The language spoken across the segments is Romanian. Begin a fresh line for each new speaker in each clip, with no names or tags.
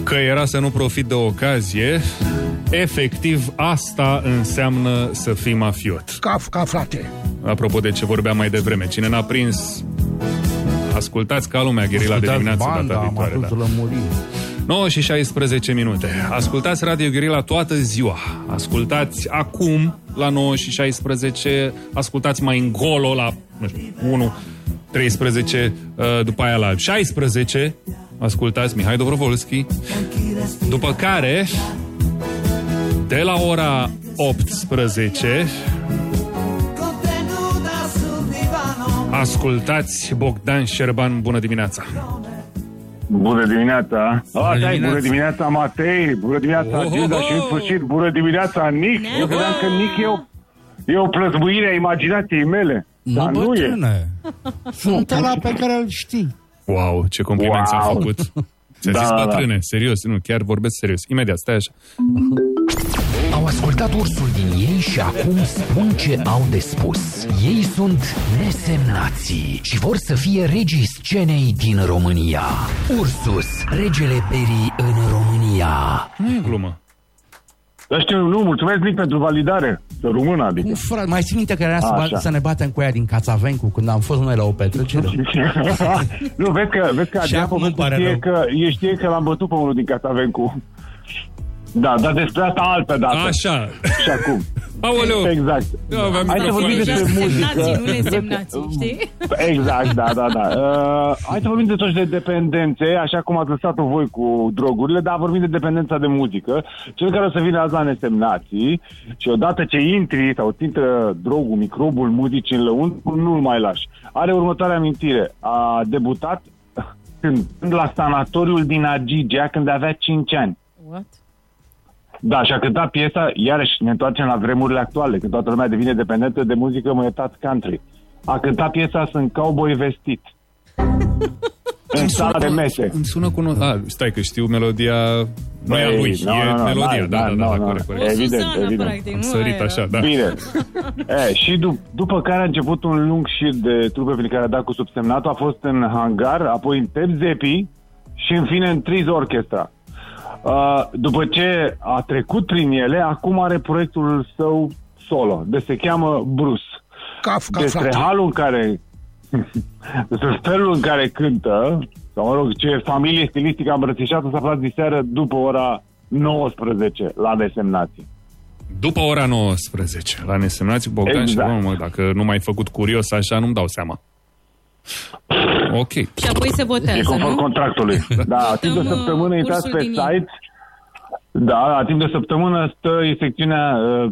că era să nu profit de ocazie. Efectiv, asta înseamnă să fii mafiot.
Ca frate.
Apropo de ce vorbeam mai devreme, cine n-a prins... Ascultați ca lumea Gherila de dimineață data viitoare. 9 și 16 minute. Ascultați Radio Gherila toată ziua. Ascultați acum la 9 și 16. Ascultați mai încolo la 1, 13, după aia la 16. Ascultați Mihai Dobrovolski. După care, de la ora 18, ascultați Bogdan Șerban. Bună dimineața!
Bună dimineața! Bună dimineața, Matei! Bună dimineața, Gilda! Și în sfârșit, bună dimineața, Nic! Eu credeam că Nic e o plăzmuire a imaginației mele. Dar nu e.
Sunt ăla pe care îl știi.
Wow, ce compliment ți-a făcut! Ți-a zis bătrâne, serios, nu, chiar vorbesc serios. Imediat, stai așa.
Au ascultat Ursul din ei și acum spun ce au de spus. Ei sunt nesemnații și vor să fie regii scenei din România. Ursus, regele berii în România.
Nu e glumă.
Dar știu, nu, mulțumesc Nic pentru validare. Să română, adică.
Frate, mai ții minte că era să ne batem cu ea din Cațavencu când am fost noi la o petrecere?
Nu, vezi că Adrian știe că l-am bătut pe unul din Cațavencu. Da, dar despre asta altă dată.
Așa.
Și acum.
Aoleu.
Exact. Hai să vorbim despre muzică.
Nu nesemnații, știi?
Exact, da. Hai să vorbim de dependențe, așa cum ați lăsat-o voi cu drogurile, dar vorbim de dependența de muzică. Cel care o să vină azi la nesemnații și odată ce intri sau ți intră drogul, microbul muzicii în lăuntru, nu-l mai lași. Are următoarea amintire. A debutat când la sanatoriul din Agigea când avea 5 ani.
What?
Da, și a cântat piesa, iarăși ne întoarcem la vremurile actuale, când toată lumea devine dependentă de muzică, mă iertați, country. A cântat piesa Sunt cowboy vestit. În sala de mese.
Îmi sună cu... stai că știu melodia... Nu e a lui, e melodia. Da, corect.
Evident.
Am sărit așa, da.
Bine. Și după care a început un lung șir de trupe prin care a dat cu subsemnatul, a fost în Hangar, apoi în Tep Zepi și în fine în Triz Orchestra. După ce a trecut prin ele, acum are proiectul său solo, se cheamă Bruce. Despre halul în care despre felul în care cântă, sau mă rog, ce familie stilistică a îmbrățișat, să aflați diseară după ora 19 la nesemnații.
După ora 19 la nesemnații, Bogdan, exact. Și dacă nu m-ai făcut curios așa, nu-mi dau seama. Ok.
Și apoi se votează,
e conform contractului. Da, timp de o săptămână intrați pe site. Da, timp de o săptămână e secțiunea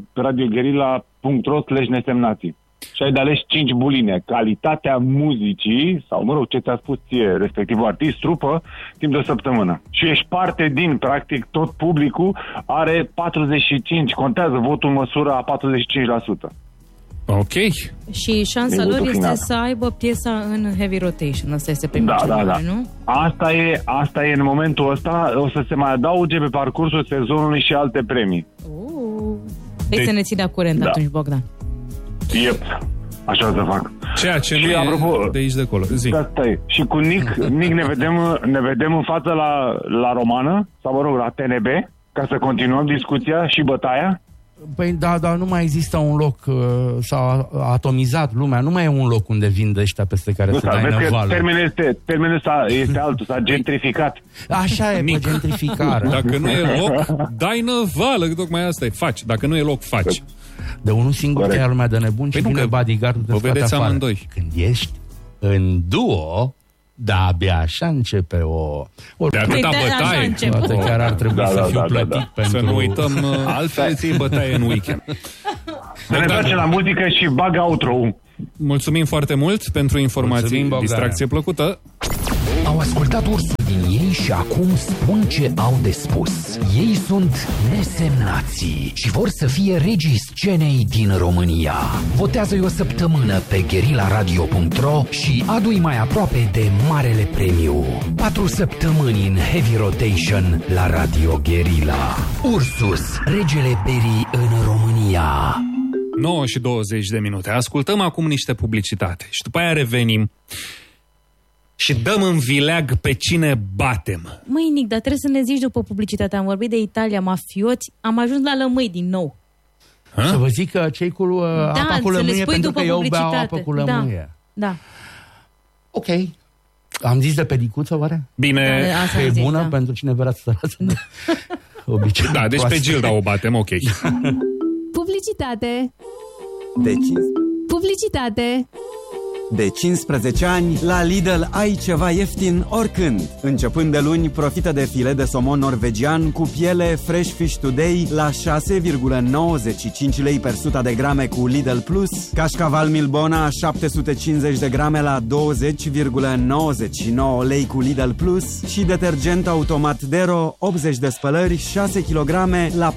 radiogherila.ro/nesemnații. Și ai de ales 5 buline. Calitatea muzicii, sau mă rog, ce ți-a spus ție, respectiv artist, trupă, timp de o săptămână. Și ești parte din, practic, tot publicul are 45, contează votul în măsură a 45%.
Ok.
Și șansa lor este să aibă piesa în heavy rotation. Asta este primul nu?
Asta e în momentul ăsta. O să se mai adauge pe parcursul sezonului și alte premii.
Deci să ne ții de curent atunci, Bogdan.
Yep. Așa o să fac.
Ceea ce nu e de aici de acolo. Zi.
Asta e. Și cu Nic ne vedem în față la Romană, sau mă rog, la TNB, ca să continuăm discuția și bătaia.
Păi da, dar nu mai există un loc, s-a atomizat lumea, nu mai e un loc unde vin de ăștia peste care se dai năvală.
Termenul este altul, s-a gentrificat.
Așa e, pe gentrificare.
Dacă nu e loc, dai năvală, tocmai asta e, faci. Dacă nu e loc, faci.
De unul singur te ia lumea de nebun și vine bodyguard-ul de scoate afară.
Amândoi.
Când ești în duo, da, abia așa începe
de atâta bătaie.
Poate chiar ar trebui să fiu plătit pentru...
Să nu uităm, altfel ții bătaie în weekend.
Să ne facem la muzică și bag outro-ul.
Mulțumim foarte mult pentru informații, distracție plăcută.
Au ascultat Ursul din ei și acum spun ce au de spus. Ei sunt nesemnații și vor să fie regii scenei din România. Votează-i o săptămână pe gherilaradio.ro și adu-i mai aproape de marele premiu. 4 săptămâni în heavy rotation la Radio Gherila. Ursus, regele berii în România.
9 și 20 de minute. Ascultăm acum niște publicitate și după aia revenim. și dăm în vileag pe cine batem.
Măi, Nic, dar trebuie să ne zici după publicitate. Am vorbit de Italia, mafioți, am ajuns la lămâi din nou.
Să vă zic că cei cu apa cu lămâie, pentru că eu beau apă cu lămâie.
Da.
Ok. Am zis de pedicuță, oare?
Bine.
Da, e bună pentru cine vrea să sărată. Obicei.
Da, deci pe Gilda o batem, ok.
Publicitate.
Publicitate.
De 15 ani, la Lidl ai ceva ieftin oricând. Începând de luni, profită de filet de somon norvegian cu piele Fresh Fish Today la 6,95 lei per 100 de grame cu Lidl Plus, cașcaval Milbona 750 de grame la 20,99 lei cu Lidl Plus și detergent automat Dero 80 de spălări 6 kg la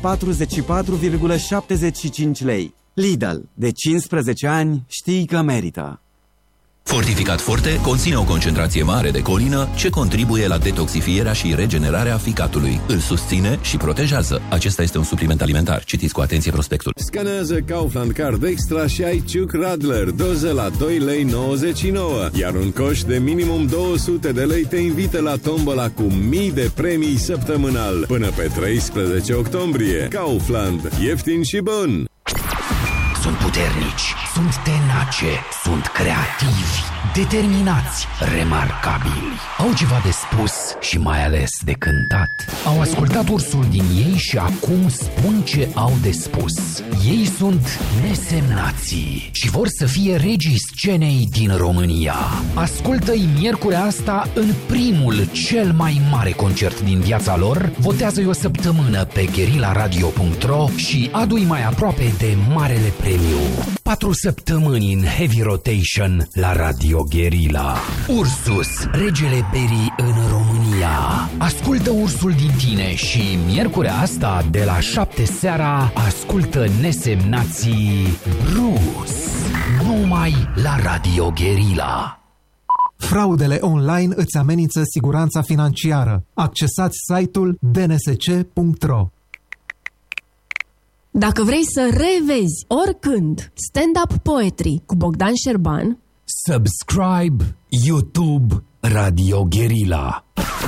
44,75 lei. Lidl, de 15 ani, știi că merită.
Fortificat Forte conține o concentrație mare de colină ce contribuie la detoxifierea și regenerarea ficatului. Îl susține și protejează. Acesta este un supliment alimentar. Citiți cu atenție prospectul.
Scanează Kaufland Card Extra și ai ciuc Radler, doză la 2,99 lei. Iar un coș de minimum 200 de lei te invită la tombola cu mii de premii săptămânal. Până pe 13 octombrie. Kaufland. Ieftin și bun!
Sunt puternici, sunt tenace, sunt creativi, determinați, remarcabili. Au ceva de spus și mai ales de cântat. Au ascultat ursul din ei și acum spun ce au de spus. Ei sunt nesemnații și vor să fie regii scenei din România. Ascultă-i miercurea asta în primul, cel mai mare concert din viața lor. Votează-i o săptămână pe guerilaradio.ro și adu-i mai aproape de marele premiu. 4 săptămâni în Heavy Rotation la Radio Guerilla. Ursus, regele berii în România. Ascultă ursul din tine și miercurea asta de la 7 seara ascultă nesemnații Bruce. Numai la Radio Guerilla.
Fraudele online îți amenință siguranța financiară. Accesați site-ul dnsc.ro.
Dacă vrei să revezi oricând stand-up poetry cu Bogdan Șerban,
Subscribe YouTube Radio Guerilla.